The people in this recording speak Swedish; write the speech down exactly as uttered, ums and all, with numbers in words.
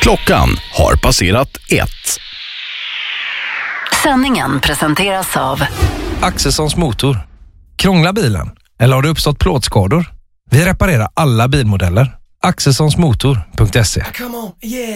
Klockan har passerat ett. Sändningen presenteras av Axelssons motor. Krånglar bilen? Eller har det uppstått plåtskador? Vi reparerar alla bilmodeller. Axelssonsmotor punkt se.